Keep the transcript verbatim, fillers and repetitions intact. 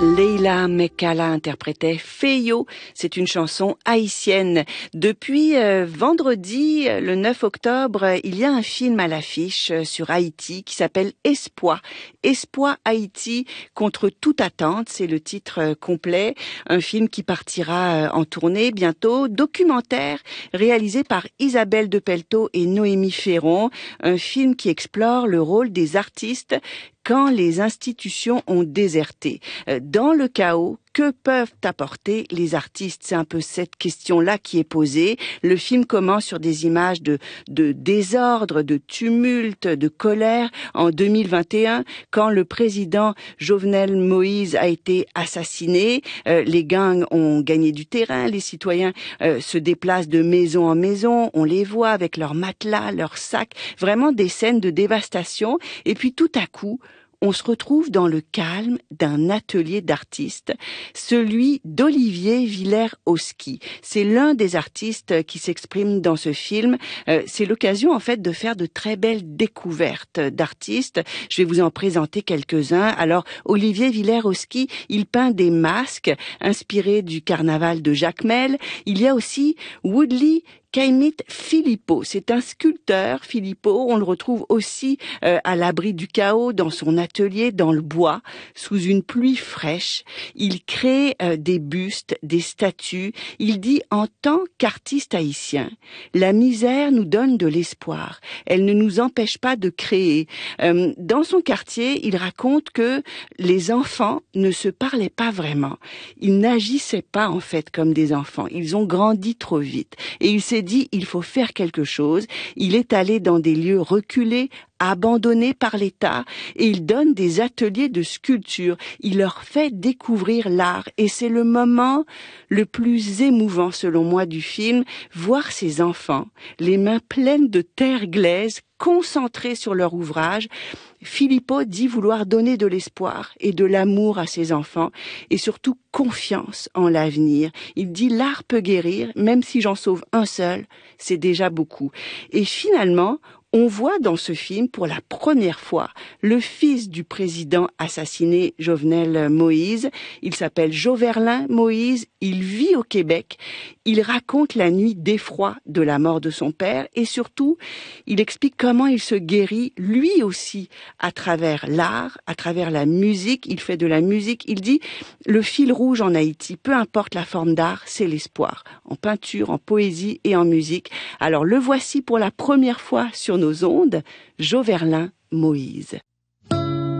Leila Mekala interprétait Feyo. C'est une chanson haïtienne. Depuis euh, vendredi, le neuf octobre, il y a un film à l'affiche sur Haïti qui s'appelle Espoir. Espoir Haïti contre toute attente, c'est le titre euh, complet. Un film qui partira euh, en tournée bientôt. Documentaire réalisé par Isabelle de Pelto et Noémie Ferron. Un film qui explore le rôle des artistes quand les institutions ont déserté. Dans le chaos, que peuvent apporter les artistes? C'est un peu cette question-là qui est posée. Le film commence sur des images de, de désordre, de tumulte, de colère en deux mille vingt et un, quand le président Jovenel Moïse a été assassiné. Euh, les gangs ont gagné du terrain, les citoyens euh, se déplacent de maison en maison, on les voit avec leurs matelas, leurs sacs, vraiment des scènes de dévastation. Et puis tout à coup, on se retrouve dans le calme d'un atelier d'artistes, celui d'Olivier Villers-Oski. C'est l'un des artistes qui s'exprime dans ce film. Euh, c'est l'occasion en fait de faire de très belles découvertes d'artistes. Je vais vous en présenter quelques-uns. Alors, Olivier Villers-Oski, il peint des masques inspirés du carnaval de Jacmel. Il y a aussi Woodley Kaimit Philippot, c'est un sculpteur. Philippot, on le retrouve aussi euh, à l'abri du chaos dans son atelier dans le bois, sous une pluie fraîche. Il crée euh, des bustes, des statues. Il dit en tant qu'artiste haïtien, la misère nous donne de l'espoir. Elle ne nous empêche pas de créer. Euh, dans son quartier, il raconte que les enfants ne se parlaient pas vraiment. Ils n'agissaient pas en fait comme des enfants. Ils ont grandi trop vite. Et il s'est dit, il faut faire quelque chose. Il est allé dans des lieux reculés, abandonnés par l'État, et il donne des ateliers de sculpture. Il leur fait découvrir l'art, et c'est le moment le plus émouvant, selon moi, du film, voir ces enfants, les mains pleines de terre glaise, concentrés sur leur ouvrage. Philippot dit vouloir donner de l'espoir et de l'amour à ses enfants et surtout confiance en l'avenir. Il dit l'art peut guérir, même si j'en sauve un seul, c'est déjà beaucoup. Et finalement, on voit dans ce film, pour la première fois, le fils du président assassiné, Jovenel Moïse. Il s'appelle Joverlin Moïse, il vit au Québec. Il raconte la nuit d'effroi de la mort de son père et surtout, il explique comment il se guérit, lui aussi, à travers l'art, à travers la musique. Il fait de la musique. Il dit, le fil rouge en Haïti, peu importe la forme d'art, c'est l'espoir. En peinture, en poésie et en musique. Alors le voici pour la première fois sur nos ondes, Joverlin Moïse.